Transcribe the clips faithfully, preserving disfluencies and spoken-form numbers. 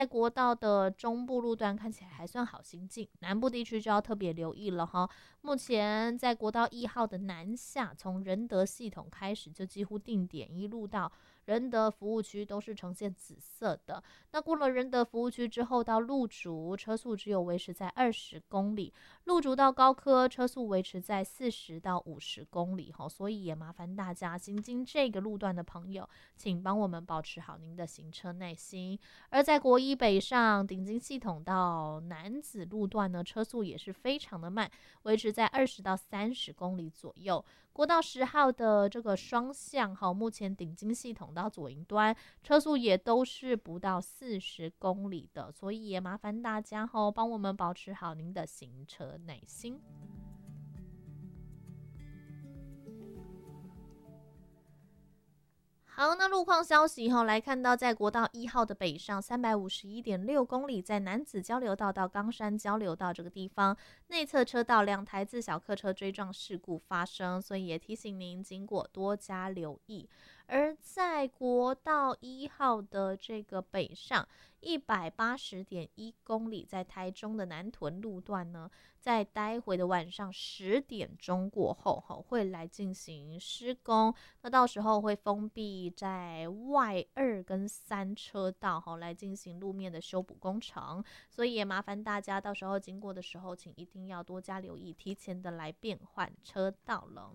在国道的中部路段看起来还算好行进，南部地区就要特别留意了哈。目前在国道一号的南下，从仁德系统开始就几乎定点，一路到仁德服务区都是呈现紫色的。那过了仁德服务区之后，到路竹车速只有维持在二十公里，路竹到高科车速维持在四十到五十公里哈。所以也麻烦大家行经这个路段的朋友，请帮我们保持好您的行车耐心。而在国一北上顶金系统到楠梓路段呢，车速也是非常的慢，维持在二十到三十公里左右。国道十号的这个双向哈，目前顶金系统到左营端车速也都是不到四十公里的，所以也麻烦大家哈，帮我们保持好您的行车耐心。好，那路况消息哈，来看到在国道一号的北上三百五十一点六公里，在楠梓交流道到冈山交流道这个地方，内侧车道两台自小客车追撞事故发生，所以也提醒您经过多加留意。而在国道一号的这个北上一百八十点一公里，在台中的南屯路段呢，在待会的晚上十点钟过后会来进行施工，那到时候会封闭在外二跟三车道来进行路面的修补工程，所以也麻烦大家到时候经过的时候，请一定要多加留意，提前的来变换车道了。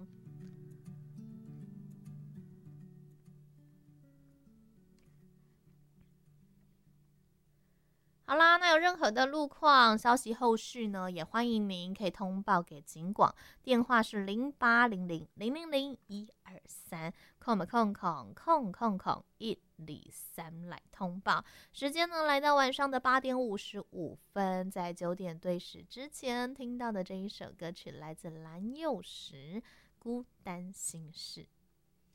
好啦，那有任何的路况消息后续呢，也欢迎您可以通报给警广，电话是零八零零零零零一二三，空空空空空空一二三来通报。时间呢来到晚上的八点五十五分，在九点对时之前听到的这一首歌曲来自蓝又时《孤单心事》。